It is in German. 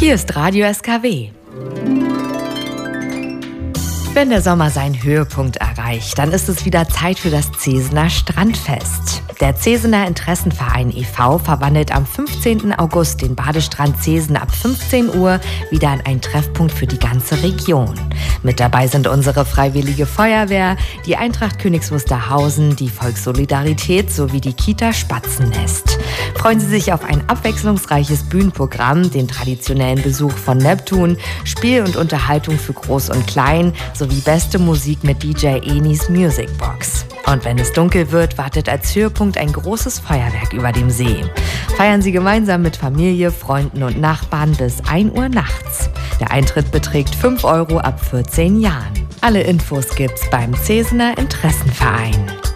Hier ist Radio SKW. Wenn der Sommer seinen Höhepunkt erreicht, dann ist es wieder Zeit für das Zesener Strandfest. Der Zesener Interessenverein e.V. verwandelt am 15. August den Badestrand Zesen ab 15 Uhr wieder in einen Treffpunkt für die ganze Region. Mit dabei sind unsere Freiwillige Feuerwehr, die Eintracht Königs Wusterhausen, die Volkssolidarität sowie die Kita Spatzennest. Freuen Sie sich auf ein abwechslungsreiches Bühnenprogramm, den traditionellen Besuch von Neptun, Spiel und Unterhaltung für Groß und Klein sowie beste Musik mit DJ Enis Musicbox. Und wenn es dunkel wird, wartet als Höhepunkt ein großes Feuerwerk über dem See. Feiern Sie gemeinsam mit Familie, Freunden und Nachbarn bis 1 Uhr nachts. Der Eintritt beträgt 5 € ab 14 Jahren. Alle Infos gibt's beim Zesener Interessenverein.